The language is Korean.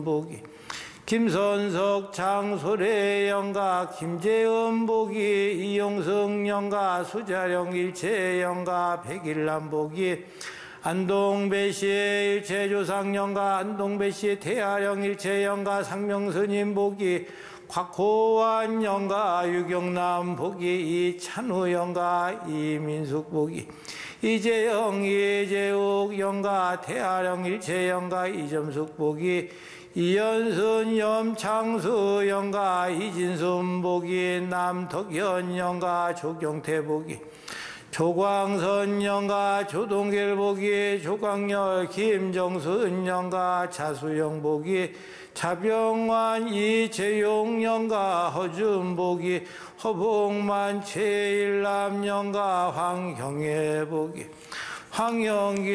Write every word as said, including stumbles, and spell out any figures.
복이 김선석 장소래 영가 김재은 복이 이용승 영가 수자령 일체 영가 백일남 복이 안동배씨 일체조상 영가 안동배씨 태하령 일체 영가 상명스님 복이 곽호환 영가 유경남 복이 이찬우 영가 이민숙 복이 이재영 이재욱 영가 태하령 일체 영가 이점숙 복이 이연순 염창수 영가 이진순 복이 남덕현 영가 조경태 복이 조광선 영가 조동길 복이 조광열 김정순 영가 차수영 복이 차병환 이재용 영가 허준 복이 허봉만 최일남 영가 황형애 복이 황영기